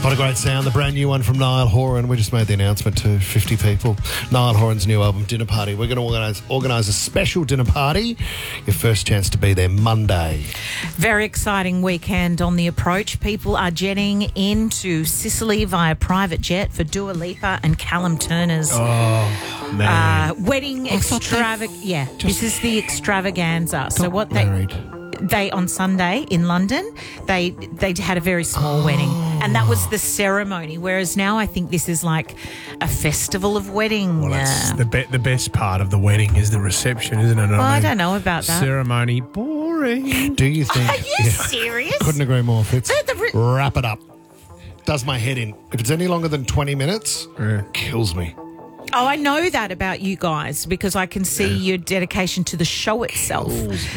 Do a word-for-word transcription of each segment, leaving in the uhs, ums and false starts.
What a great sound. The brand new one from Niall Horan. We just made the announcement to fifty people. Niall Horan's new album, Dinner Party. We're going to organise organise a special dinner party. Your first chance to be there Monday. Very exciting weekend on the approach. People are jetting into Sicily via private jet for Dua Lipa and Callum Turner's Oh, man. uh, wedding extravag. Yeah, this is the extravaganza. So what they... Married. They on Sunday in London, they they had a very small Oh. wedding, and that was the ceremony. Whereas now I think this is like a festival of wedding. Well, it's uh, the be- the best part of the wedding is the reception, isn't it? well, I don't know about that. Ceremony, boring. Do you think... Are you serious? Couldn't agree more, Fitz. The- the ri- Wrap it up. Does my head in. If it's any longer than twenty minutes, Yeah. kills me. Oh, I know that about you guys because I can see your dedication to the show itself.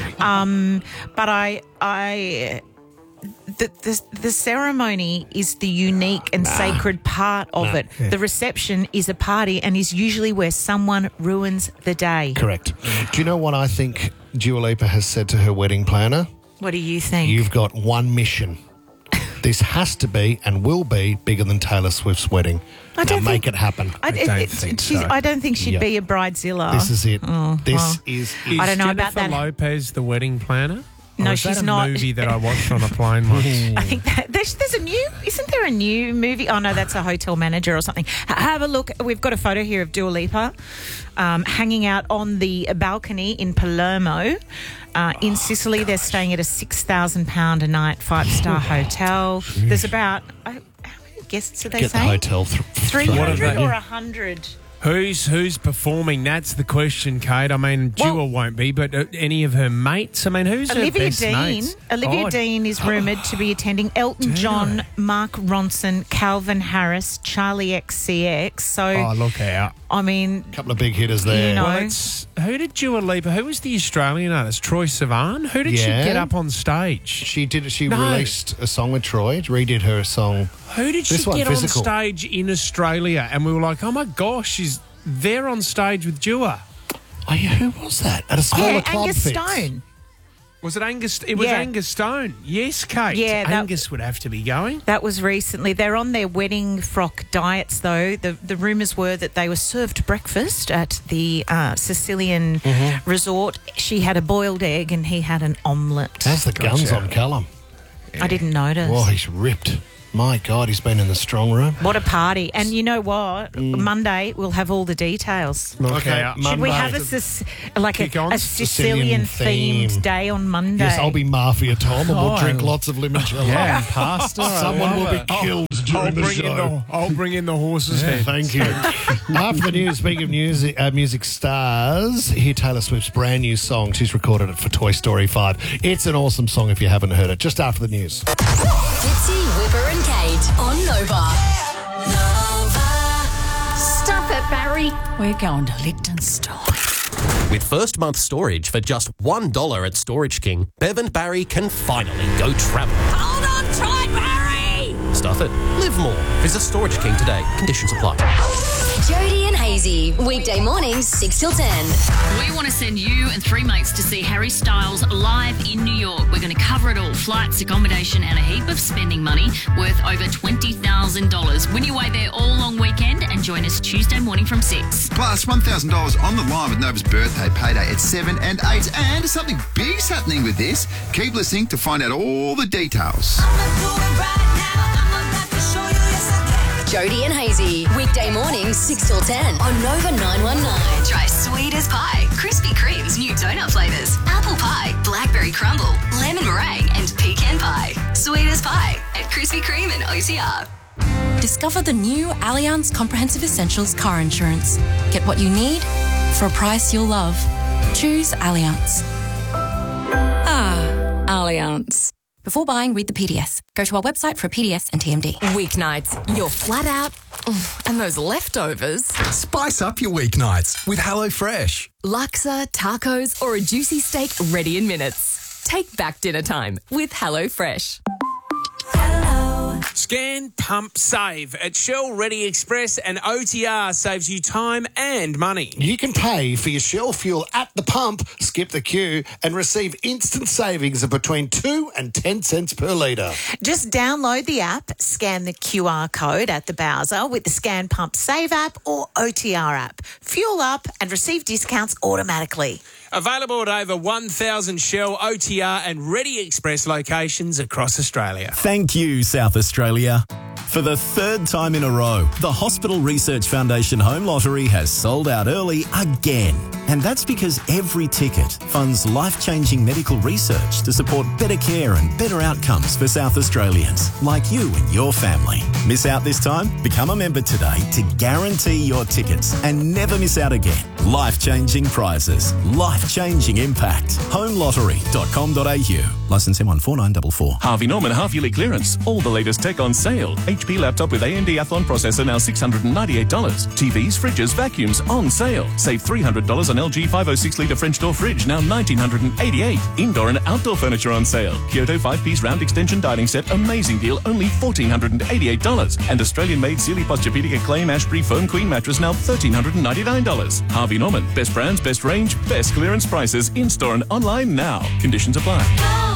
Um, but I, I, the, the the ceremony is the unique and sacred part of it. The reception is a party and is usually where someone ruins the day. Correct. Do you know what I think Dua Lipa has said to her wedding planner? What do you think? You've got one mission. This has to be and will be bigger than Taylor Swift's wedding. I Now don't make think- it happen. I, don't it- think she's, so. I don't think she'd Yeah. be a bridezilla. This is it. Oh, this well. is Is it. I don't know Jennifer about that. Lopez the wedding planner? Or No, is she's that a not. movie that I watched on a plane once. I think that there's, there's a new, isn't there a new movie? Oh, no, that's a hotel manager or something. Ha- Have a look. We've got a photo here of Dua Lipa um, hanging out on the balcony in Palermo. Uh, in Sicily, they're staying at a six thousand pounds a night five-star hotel. There's about, uh, how many guests are they Get the saying? hotel. Th- three What are hundred they? or one hundred? Who's who's performing? That's the question, Kate. I mean, Dua Well- won't be, but uh, any of her mates? I mean, who's her Olivia best Dean. mates? Olivia Oh, Dean is rumoured to be attending. Elton Did John, I? Mark Ronson, Calvin Harris, Charlie X C X. So, Oh, look out. I mean, Couple of big hitters there. You know. Well, it's, who did Dua Lipa, who was the Australian artist? Troy Sivan? Who did Yeah. she get up on stage? She did. She No. released a song with Troy. Redid her song. Who did she This one, get Physical. on stage in Australia? And we were like, oh my gosh, she's there on stage with Dua. Oh yeah, who was that? At a smaller yeah, club. Angus Fitz? Stone. Was it Angus? It was Yeah. Angus Stone. Yes, Kate. Yeah, that- Angus would have to be going. That was recently. They're on their wedding frock diets, though. The the rumours were that they were served breakfast at the uh, Sicilian Mm-hmm. resort. She had a boiled egg and he had an omelette. How's the guns Gotcha. on Callum? I didn't notice. Well, he's ripped. My God, he's been in the strong room. What a party. And you know what? Mm. Monday, we'll have all the details. Okay, Should we Monday. have a, Sis- like a, Kick on. a Sicilian, Sicilian themed theme. day on Monday? Yes, I'll be Mafia Tom, and we'll Oh, drink I- lots of limoncello. Yeah, and pasta. I Someone will love be it. I'll- killed I'll during the bring in show. the I'll bring in the horses' head. Thank you. After the news, speaking of music, uh, music stars, hear Taylor Swift's brand new song. She's recorded it for Toy Story five. It's an awesome song if you haven't heard it. Just after the news. Fitzy, Whipper and Kate on Nova. Nova. Stuff it, Barry. We're going to Liechtenstein. With first month storage for just one dollar at Storage King, Bev and Barry can finally go travel. Hold on tight, Barry. Stuff it. Live more. Visit Storage King today. Conditions apply. Jody and Hazy, weekday mornings, six till ten. We want to send you and three mates to see Harry Styles live in New York. We're going to cover it all. Flights, accommodation and a heap of spending money worth over twenty thousand dollars. Win your way there all long weekend and join us Tuesday morning from six. Plus, one thousand dollars on the line with Nova's birthday payday at seven and eight. And something big's happening with this. Keep listening to find out all the details. Jody and Hazy, weekday mornings, six till ten on Nova nine one nine. Try sweet as pie, Krispy Kreme's new donut flavours, apple pie, blackberry crumble, lemon meringue and pecan pie. Sweet as pie at Krispy Kreme and O T R. Discover the new Allianz Comprehensive Essentials car insurance. Get what you need for a price you'll love. Choose Allianz. Ah, Allianz. Before buying, read the P D S. Go to our website for a P D S and T M D. Weeknights, you're flat out, and those leftovers. Spice up your weeknights with HelloFresh. Laksa, tacos, or a juicy steak ready in minutes. Take back dinner time with HelloFresh. Hello. Scan, pump, save. At Shell Ready Express, and O T R saves you time and money. You can pay for your Shell fuel at the pump, skip the queue, and receive instant savings of between two and ten cents per litre. Just download the app, scan the Q R code at the Bowser with the Scan Pump Save app or O T R app. Fuel up and receive discounts automatically. Available at over one thousand Shell, O T R and Ready Express locations across Australia. Thank you, South Australia. For the third time in a row, the Hospital Research Foundation Home Lottery has sold out early again. And that's because every ticket funds life-changing medical research to support better care and better outcomes for South Australians, like you and your family. Miss out this time? Become a member today to guarantee your tickets and never miss out again. Life-changing prizes, life-changing impact. home lottery dot com dot a u. Licence M one four nine four four. Harvey Norman half-yearly clearance. All the latest tech on sale. H P laptop with A M D Athlon processor now six hundred ninety-eight dollars. T Vs, fridges, vacuums on sale. Save three hundred dollars on L G five oh six litre French door fridge, now one thousand nine hundred eighty-eight dollars. Indoor and outdoor furniture on sale. Kyoto five-piece round extension dining set, amazing deal, only one thousand four hundred eighty-eight dollars. And Australian-made Sealy Posturepedic Acclaim Ashbury Foam Queen mattress, now one thousand three hundred ninety-nine dollars. Harvey Norman, best brands, best range, best clearance prices, in-store and online now. Conditions apply.